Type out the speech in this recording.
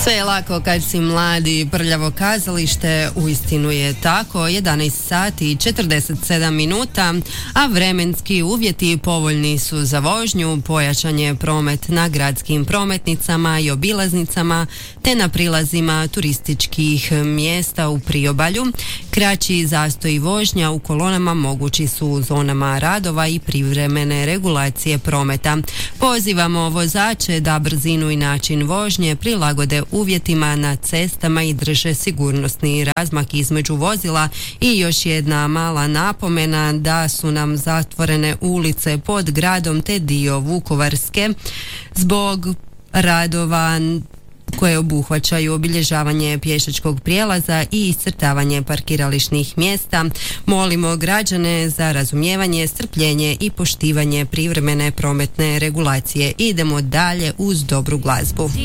Sve je lako kad si mladi, prljavo kazalište, uistinu je tako, 11 sati i 47 minuta, a vremenski uvjeti povoljni su za vožnju, pojačan je promet na gradskim prometnicama i obilaznicama, te na prilazima turističkih mjesta u priobalju. Kraći zastoj vožnja u kolonama mogući su u zonama radova i privremene regulacije prometa. Pozivamo vozače da brzinu i način vožnje prilagode uvjetima na cestama i drže sigurnosni razmak između vozila. I još jedna mala napomena da su nam zatvorene ulice pod gradom te dio Vukovarske zbog radova koje obuhvaćaju obilježavanje pješačkog prijelaza i iscrtavanje parkirališnih mjesta. Molimo građane za razumijevanje, strpljenje i poštivanje privremene prometne regulacije. Idemo dalje uz dobru glazbu.